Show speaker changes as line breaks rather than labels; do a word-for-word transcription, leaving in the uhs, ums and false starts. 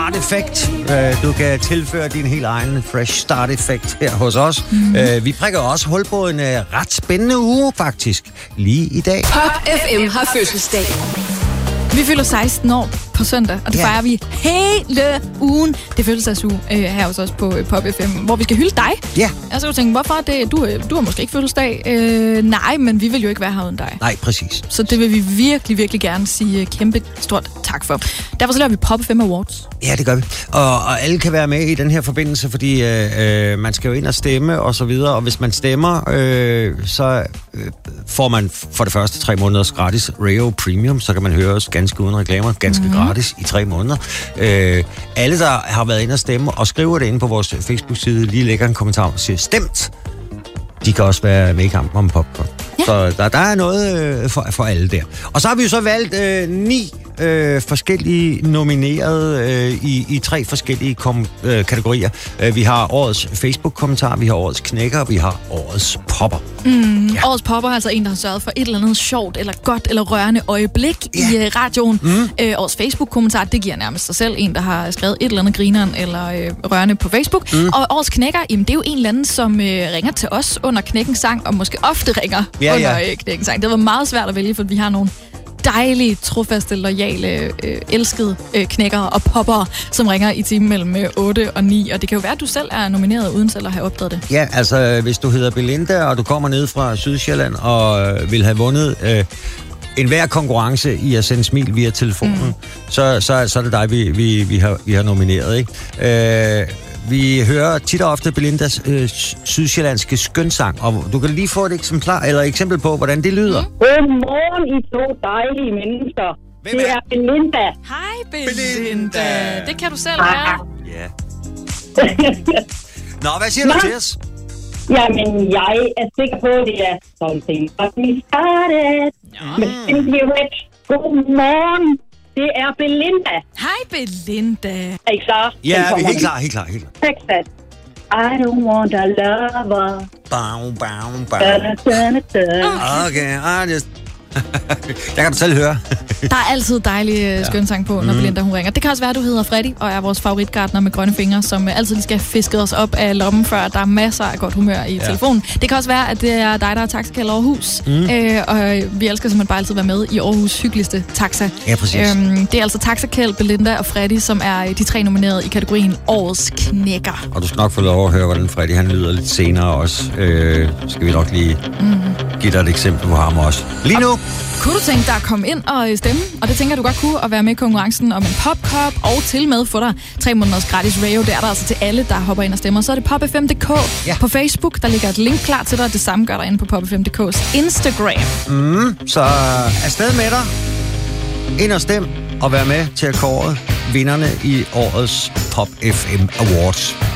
start effect. Uh, du kan tilføre din helt egen fresh start effect her hos os. Mm. Uh, vi prikker også hul på en uh, ret spændende uge, faktisk, lige i dag.
Pop F M har fødselsdag. Vi fylder seksten år på søndag, og det ja. fejrer vi hele ugen. Det er fødselsdagsuge øh, her hos os på øh, Pop F M, hvor vi skal hylde dig.
Ja.
Altså, jeg tænker, hvorfor det? Du, øh, du har måske ikke fødselsdag. Øh, nej, men vi vil jo ikke være her uden dig.
Nej, præcis.
Så det vil vi virkelig, virkelig gerne sige kæmpe stort tak for. Derfor så laver vi Pop F M Awards.
Ja, det gør vi. Og, og alle kan være med i den her forbindelse, fordi øh, øh, man skal jo ind og stemme og så videre. Og hvis man stemmer, øh, så øh, får man for det første tre måneders gratis Radio Premium. Så kan man høre os ganske uden reklamer, ganske mm-hmm. gratis i tre måneder. Øh, alle, der har været inde og stemme og skriver det inde på vores Facebook-side, lige lægger en kommentar og siger stemt. De kan også være med i kampen om popcorn. Ja. Så der, der er noget øh, for, for alle der. Og så har vi jo så valgt øh, ni øh, forskellige nominerede øh, i, i tre forskellige kom, øh, kategorier. Øh, vi har årets Facebook-kommentar, vi har årets knækker, vi har årets popper.
Mm, ja. Årets popper er altså en, der har sørget for et eller andet sjovt, eller godt, eller rørende øjeblik ja. i øh, radioen. Mm. Øh, årets Facebook-kommentar, det giver nærmest sig selv. En, der har skrevet et eller andet grineren eller øh, rørende på Facebook. Mm. Og årets knækker, jamen, det er jo en eller anden, som øh, ringer til os under Knækkens Sang, og måske ofte ringer ja, under ja. øh, Knækkens Sang. Det var meget svært at vælge, for vi har nogle dejlige, trofaste, loyale, øh, elskede øh, knækkere og popper, som ringer i timen mellem øh, otte og ni. Og det kan jo være, at du selv er nomineret, uden selv at have opdaget det.
Ja, altså hvis du hedder Belinda, og du kommer ned fra Sydsjælland og øh, vil have vundet øh, enhver konkurrence i at sende smil via telefonen, mm. så, så, så er det dig, vi, vi, vi, har, vi har nomineret, ikke? Øh, Vi hører tit og ofte Belindas øh, sydsjællandske skønsang, og du kan lige få et eksemplar, eller eksempel på, hvordan det lyder.
Mm. Godmorgen, I to dejlige mennesker. Hvem det er? er Belinda.
Hej, Belinda. Belinda. Det kan du selv være.
Ja. Nå, hvad siger Nå. du til os?
Jamen, jeg er sikker på, at det er something but me started. Ja. Men Cynthia Rich. Godmorgen. Det er Belinda.
Hej, Belinda.
Er I klar?
Ja, vi er helt klar, helt klar, helt klar.
Texas. I don't want a lover.
Bow, bow, bow. Okay, I just... Jeg kan du selv høre.
Der er altid dejlige skønsang på, når mm. Belinda hun ringer. Det kan også være, at du hedder Freddy, og er vores favoritgartner med grønne fingre, som altid lige skal have fisket os op af lommen, før der er masser af godt humør i ja. telefonen. Det kan også være, at det er dig, der er taxakald Aarhus. Mm. Øh, og vi elsker simpelthen bare altid at være med i Aarhus hyggeligste taxa.
Ja, præcis.
Øhm, det er altså taxakald, Belinda og Freddy, som er de tre nominerede i kategorien Årets Knækker.
Og du skal nok få lov at høre, hvordan Freddy han lyder lidt senere også. Øh, skal vi nok lige mm. give dig et eksempel på ham også. Lige nu.
Kunne du tænke dig at komme ind og stemme? Og det tænker du godt kunne, at være med i konkurrencen om en popkop, og til med få dig tre måneders gratis radio. Det er der altså til alle, der hopper ind og stemmer. Så er det pop f m punktum d k ja. på Facebook. Der ligger et link klar til dig. Det samme gør der inde på pop f m punktum d k's Instagram.
Mm, så afsted med dig. Ind og stem og vær med til at kåre vinderne i årets Pop F M Awards.